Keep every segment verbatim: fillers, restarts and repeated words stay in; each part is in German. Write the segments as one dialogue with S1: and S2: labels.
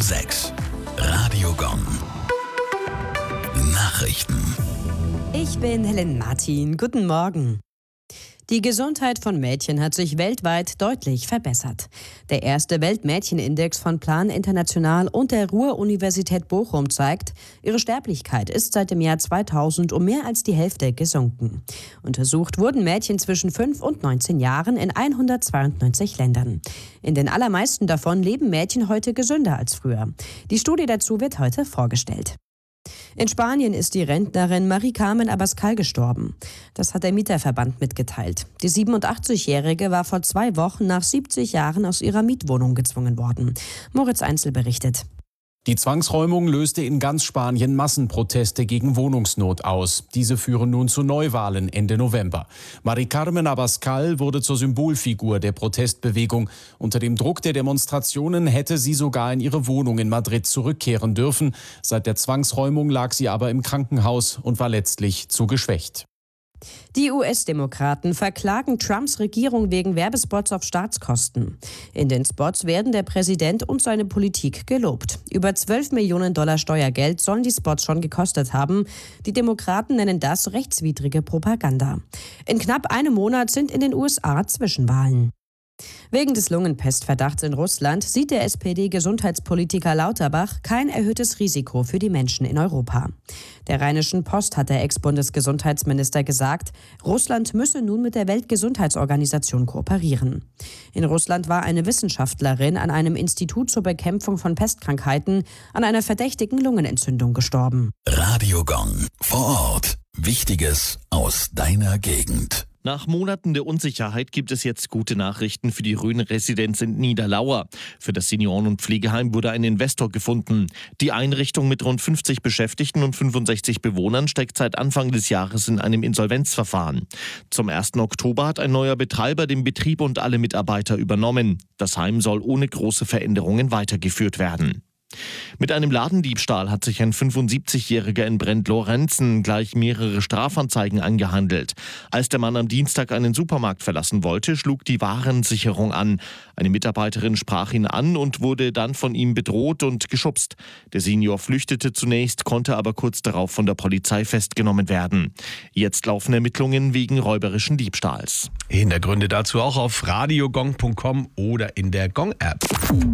S1: sechs. Radio Gong. Nachrichten.
S2: Ich bin Helen Martin. Guten Morgen. Die Gesundheit von Mädchen hat sich weltweit deutlich verbessert. Der erste Weltmädchenindex von Plan International und der Ruhr-Universität Bochum zeigt, ihre Sterblichkeit ist seit dem Jahr zweitausend um mehr als die Hälfte gesunken. Untersucht wurden Mädchen zwischen fünf und neunzehn Jahren in hundertzweiundneunzig Ländern. In den allermeisten davon leben Mädchen heute gesünder als früher. Die Studie dazu wird heute vorgestellt. In Spanien ist die Rentnerin Mari Carmen Abascal gestorben. Das hat der Mieterverband mitgeteilt. Die siebenundachtzigjährige war vor zwei Wochen nach siebzig Jahren aus ihrer Mietwohnung gezwungen worden. Moritz Einzel berichtet.
S3: Die Zwangsräumung löste in ganz Spanien Massenproteste gegen Wohnungsnot aus. Diese führen nun zu Neuwahlen Ende November. Mari Carmen Abascal wurde zur Symbolfigur der Protestbewegung. Unter dem Druck der Demonstrationen hätte sie sogar in ihre Wohnung in Madrid zurückkehren dürfen. Seit der Zwangsräumung lag sie aber im Krankenhaus und war letztlich zu geschwächt.
S2: Die U S-Demokraten verklagen Trumps Regierung wegen Werbespots auf Staatskosten. In den Spots werden der Präsident und seine Politik gelobt. Über zwölf Millionen Dollar Steuergeld sollen die Spots schon gekostet haben. Die Demokraten nennen das rechtswidrige Propaganda. In knapp einem Monat sind in den U S A Zwischenwahlen. Wegen des Lungenpestverdachts in Russland sieht der S P D-Gesundheitspolitiker Lauterbach kein erhöhtes Risiko für die Menschen in Europa. Der Rheinischen Post hat der Ex-Bundesgesundheitsminister gesagt, Russland müsse nun mit der Weltgesundheitsorganisation kooperieren. In Russland war eine Wissenschaftlerin an einem Institut zur Bekämpfung von Pestkrankheiten an einer verdächtigen Lungenentzündung gestorben.
S1: Radio Gong. Vor Ort. Wichtiges aus deiner Gegend.
S4: Nach Monaten der Unsicherheit gibt es jetzt gute Nachrichten für die Rhön-Residenz in Niederlauer. Für das Senioren- und Pflegeheim wurde ein Investor gefunden. Die Einrichtung mit rund fünfzig Beschäftigten und fünfundsechzig Bewohnern steckt seit Anfang des Jahres in einem Insolvenzverfahren. Zum ersten Oktober hat ein neuer Betreiber den Betrieb und alle Mitarbeiter übernommen. Das Heim soll ohne große Veränderungen weitergeführt werden. Mit einem Ladendiebstahl hat sich ein fünfundsiebzigjähriger in Brent-Lorenzen gleich mehrere Strafanzeigen angehandelt. Als der Mann am Dienstag einen Supermarkt verlassen wollte, schlug die Warensicherung an. Eine Mitarbeiterin sprach ihn an und wurde dann von ihm bedroht und geschubst. Der Senior flüchtete zunächst, konnte aber kurz darauf von der Polizei festgenommen werden. Jetzt laufen Ermittlungen wegen räuberischen Diebstahls.
S5: Hintergründe dazu auch auf radiogong punkt com oder in der Gong-App.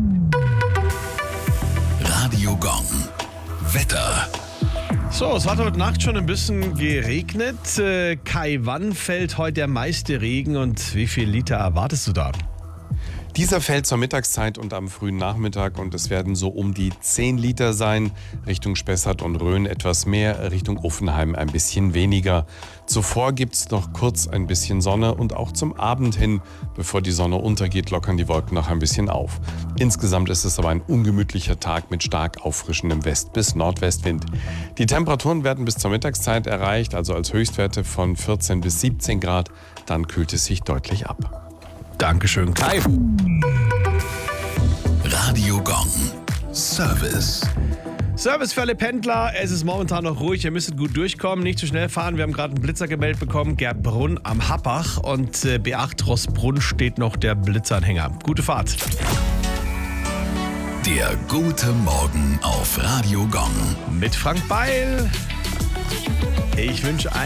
S1: Radio Gong. Wetter.
S5: So, es hat heute Nacht schon ein bisschen geregnet. Äh, Kai, wann fällt heute der meiste Regen und wie viel Liter erwartest du da?
S6: Dieser fällt zur Mittagszeit und am frühen Nachmittag und es werden so um die zehn Liter sein. Richtung Spessart und Rhön etwas mehr, Richtung Uffenheim ein bisschen weniger. Zuvor gibt es noch kurz ein bisschen Sonne und auch zum Abend hin, bevor die Sonne untergeht, lockern die Wolken noch ein bisschen auf. Insgesamt ist es aber ein ungemütlicher Tag mit stark auffrischendem West- bis Nordwestwind. Die Temperaturen werden bis zur Mittagszeit erreicht, also als Höchstwerte von vierzehn bis siebzehn Grad. Dann kühlt es sich deutlich ab.
S5: Dankeschön, Kai.
S1: Radio Gong. Service.
S5: Service für alle Pendler. Es ist momentan noch ruhig. Ihr müsstet gut durchkommen, nicht zu schnell fahren. Wir haben gerade einen Blitzer gemeldet bekommen. Gerbrunn am Happach und äh, B acht Rossbrunn steht noch der Blitzeranhänger. Gute Fahrt.
S1: Der gute Morgen auf Radio Gong.
S5: Mit Frank Beil. Ich wünsche ein